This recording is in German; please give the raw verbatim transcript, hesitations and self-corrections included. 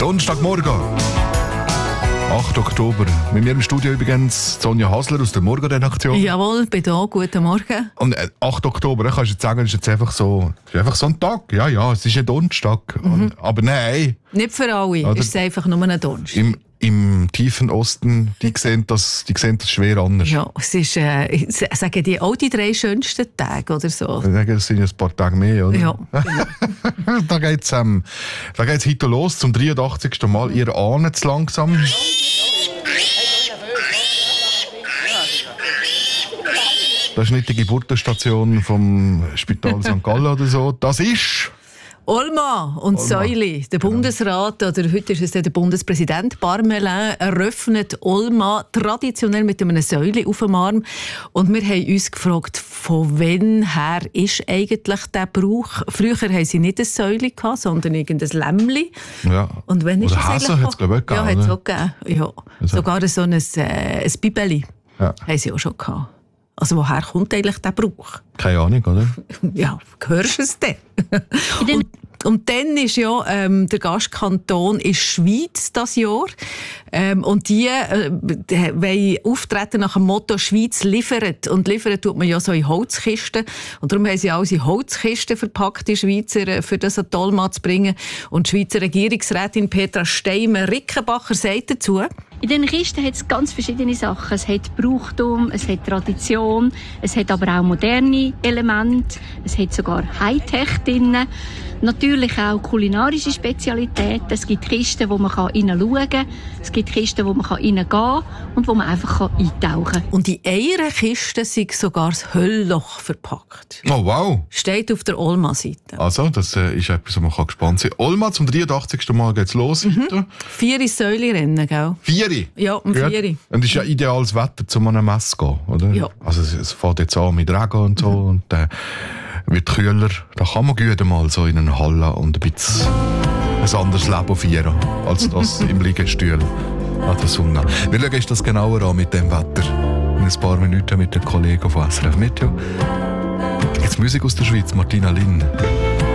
Donnerstagmorgen, achter Oktober. Mit mir im Studio übrigens Sonja Hasler aus der Morgenredaktion. Jawohl, bin da. Guten Morgen. Und äh, achter Oktober, kannst du jetzt sagen, ist jetzt einfach so, ist einfach so ein Tag. Ja, ja, es ist ein Donnerstag. Mhm. Und, aber nein. Nicht für alle, oder? Ist es einfach nur ein Donnerstag. Im, Im tiefen Osten, die sehen das, die sehen das schwer anders. Ja, es ist, äh, sagen die auch die drei schönsten Tage oder so. Ich denke, es sind ein paar Tage mehr, oder? Ja, genau. Da geht es ähm, heute los, zum dreiundachtzigsten Mal. Ihr ahnt es langsam. Das ist nicht die Geburtsstation vom Spital Sankt Gallen oder so. Das ist... Olma und Olma. Säuli. Der Bundesrat, oder heute ist es der Bundespräsident Parmelin, eröffnet Olma traditionell mit einem Säuli auf dem Arm. Und wir haben uns gefragt, von wann her ist eigentlich der Brauch? Früher haben sie nicht ein Säuli gehabt, sondern irgendein Lämmli. Ja. Und wenn ist oder Häser hat es, glaube ich, auch gegeben. Ja, hat es auch gegeben. Ja. Also. Sogar so ein, äh, ein Bibeli ja. haben sie auch schon gehabt. Also woher kommt eigentlich der Brauch? Keine Ahnung, oder? Ja, hörst du es denn? und, und dann ist ja ähm, der Gastkanton in Schweiz das Jahr. Ähm, und die, äh, die wollen auftreten nach dem Motto «Schweiz liefert». Und liefern tut man ja so in Holzkisten. Und darum haben sie alles in Holzkisten verpackt, die Schweizer, für das an Dolma zu bringen. Und die Schweizer Regierungsrätin Petra Steimer-Rickenbacher sagt dazu: In diesen Kisten hat es ganz verschiedene Sachen. Es hat Brauchtum, es hat Tradition, es hat aber auch moderne Elemente, es hat sogar Hightech drin. Natürlich auch kulinarische Spezialitäten. Es gibt Kisten, wo man hineinschauen kann. Es gibt Kisten, wo man reingehen kann und wo man einfach eintauchen kann. Und in einer Kiste sind sogar das Höllloch verpackt. Oh, wow. Steht auf der Olma-Seite. Also, das äh, ist etwas, wo man kann gespannt sein kann. Olma, zum dreiundachtzigsten Mal geht's los. Mhm. Vier Säulirennen, gell? Vier? Ja, um vier. Und es ist ja ideales Wetter, um an eine Messe zu gehen, oder? Ja. Also es, es fängt jetzt an mit Regen und so. Mhm. Und äh, wird kühler. Da kann man gut mal so in eine Halle und ein bisschen ein anderes Leben feiern, als das im Liegestuhl an der Sonne. Wir schauen uns das genauer an mit dem Wetter. In ein paar Minuten mit den Kollegen von S R F Meteo. Jetzt Musik aus der Schweiz, Martina Linn.